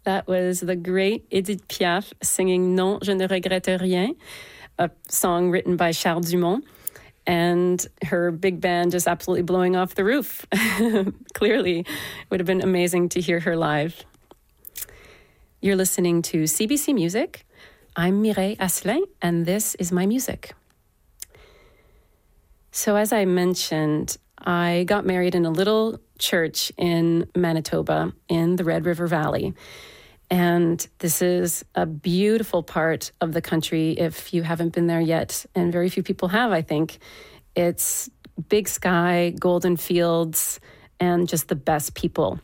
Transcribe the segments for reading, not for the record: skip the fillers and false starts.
That was the great Edith Piaf singing Non, je ne regrette rien, a song written by Charles Dumont, and her big band just absolutely blowing off the roof. Clearly, it would have been amazing to hear her live. You're listening to CBC Music. I'm Mireille Asselin, and this is my music. So as I mentioned, I got married in a little church in Manitoba in the Red River Valley. And this is a beautiful part of the country if you haven't been there yet. And very few people have, I think. It's big sky, golden fields, and just the best people.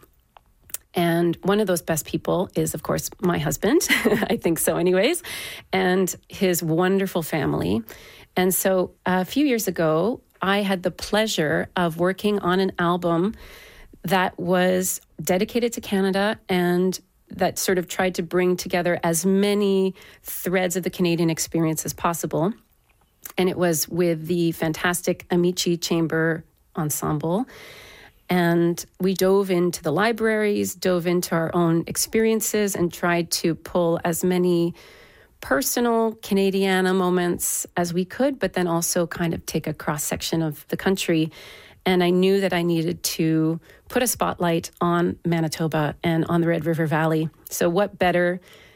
And one of those best people is, of course, my husband. I think so anyways. And his wonderful family. And so a few years ago, I had the pleasure of working on an album that was dedicated to Canada and that sort of tried to bring together as many threads of the Canadian experience as possible. And it was with the fantastic Amici Chamber Ensemble. And we dove into the libraries, dove into our own experiences, and tried to pull as many personal Canadiana moments as we could, but then also kind of take a cross-section of the country. And I knew that I needed to put a spotlight on Manitoba and on the Red River Valley. So what better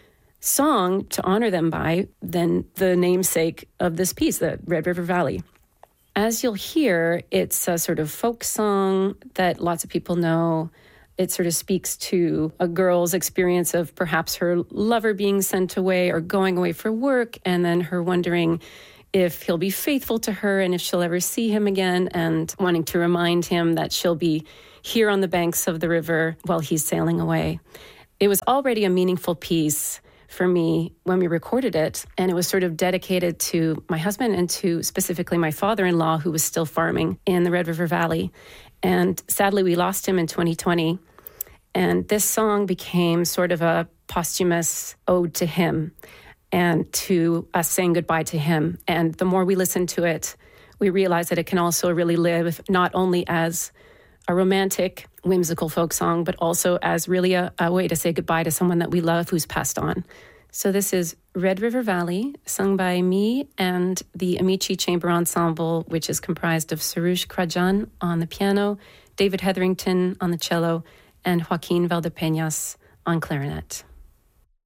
song to honor them by than the namesake of this piece, the Red River Valley. As you'll hear, it's a sort of folk song that lots of people know. It sort of speaks to a girl's experience of perhaps her lover being sent away or going away for work, and then her wondering if he'll be faithful to her and if she'll ever see him again, and wanting to remind him that she'll be here on the banks of the river while he's sailing away. It was already a meaningful piece for me when we recorded it, and it was sort of dedicated to my husband and to specifically my father-in-law, who was still farming in the Red River Valley. And sadly, we lost him in 2020. And this song became sort of a posthumous ode to him and to us saying goodbye to him. And the more we listen to it, we realize that it can also really live not only as a romantic, whimsical folk song, but also as really a way to say goodbye to someone that we love who's passed on. So this is Red River Valley, sung by me and the Amici Chamber Ensemble, which is comprised of Sarouche Krajan on the piano, David Hetherington on the cello, and Joaquin Valdepeñas on clarinet.